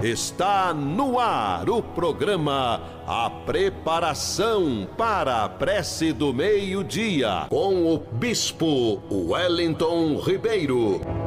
Está no ar o programa A Preparação para a Prece do Meio-Dia, com o Bispo Wellington Ribeiro.